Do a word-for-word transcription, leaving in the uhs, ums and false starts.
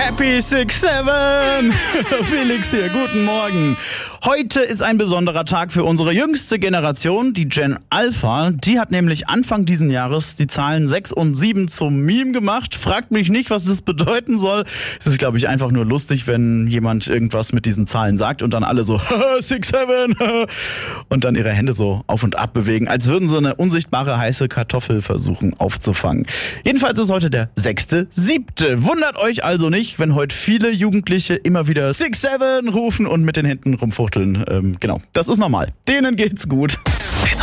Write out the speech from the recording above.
Happy six seven! Felix hier, guten Morgen. Heute ist ein besonderer Tag für unsere jüngste Generation, die Gen Alpha. Die hat nämlich Anfang diesen Jahres die Zahlen sechs und sieben zum Meme gemacht. Fragt mich nicht, was das bedeuten soll. Es ist, glaube ich, einfach nur lustig, wenn jemand irgendwas mit diesen Zahlen sagt und dann alle so six seven und dann ihre Hände so auf und ab bewegen, als würden sie eine unsichtbare heiße Kartoffel versuchen aufzufangen. Jedenfalls ist heute der sechste siebte Wundert euch also nicht, wenn heute viele Jugendliche immer wieder six seven rufen und mit den Händen rumfuchteln. Ähm, genau, das ist normal. Denen geht's gut.